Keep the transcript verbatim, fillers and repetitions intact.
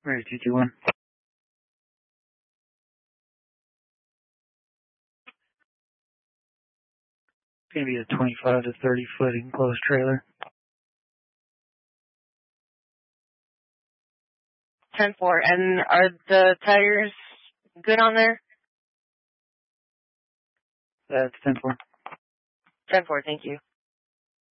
Ready, two, two, one. It's going to be a twenty-five to thirty foot enclosed trailer. ten four. And are the tires good on there? That's ten four. ten four, thank you.